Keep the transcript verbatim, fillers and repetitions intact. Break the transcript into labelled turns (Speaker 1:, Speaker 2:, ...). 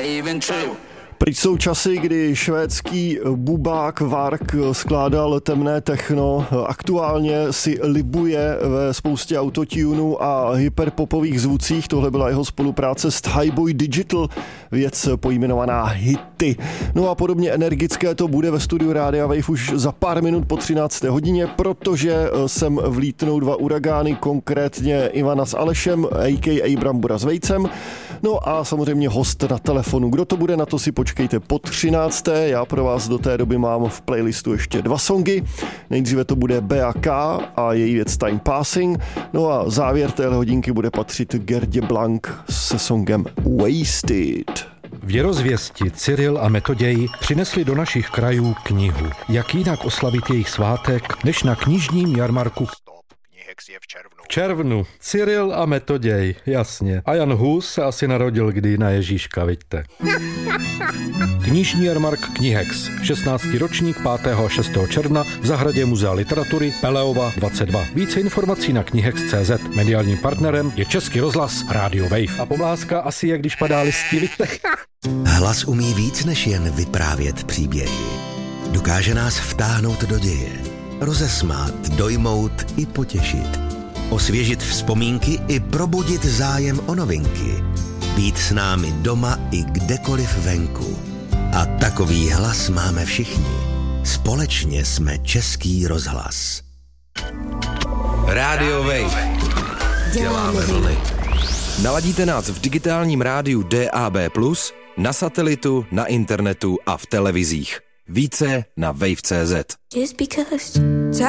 Speaker 1: Pryč jsou časy, kdy švédský bubák Varg skládal temné techno. Aktuálně si libuje ve spoustě autotunů a hyperpopových zvucích. Tohle byla jeho spolupráce s Highboy Digital, věc pojmenovaná Hity. No a podobně energické to bude ve studiu Rádia Wave už za pár minut po třinácté hodině, protože sem vlítnou dva uragány, konkrétně Ivana s Alešem, a ká a. Brambora s Vejcem. No a samozřejmě host na telefonu. Kdo to bude, na to si počkejte po třinácté. Já pro vás do té doby mám v playlistu ještě dva songy. Nejdříve to bude bé á ká a její věc Time Passing. No a závěr téhle hodinky bude patřit Gerdě Blanc se songem Wasted.
Speaker 2: Věrozvěsti Cyril a Metoděj přinesli do našich krajů knihu. Jak jinak oslavit jejich svátek, než na knižním jarmarku je v červnu. V červnu. Cyril a Metoděj, jasně. A Jan Hus se asi narodil kdy na Ježíška, vidíte. Knižní jarmark Knihex. šestnáctý ročník pátého a šestého června v zahradě Muzea literatury Peleova dvacet dva. Více informací na knihex tečka cé zet. Mediálním partnerem je Český rozhlas Rádio Wave. A pomlázka asi je, když padá listí, vidíte.
Speaker 3: Hlas umí víc než jen vyprávět příběhy. Dokáže nás vtáhnout do děje. Rozesmát, dojmout i potěšit. Osvěžit vzpomínky i probudit zájem o novinky. Být s námi doma i kdekoliv venku. A takový hlas máme všichni. Společně jsme Český rozhlas. Rádio Wave. Děláme vlny.
Speaker 4: Naladíte nás v digitálním rádiu dé á bé plus, na satelitu, na internetu a v televizích. Více na wave tečka cé zet.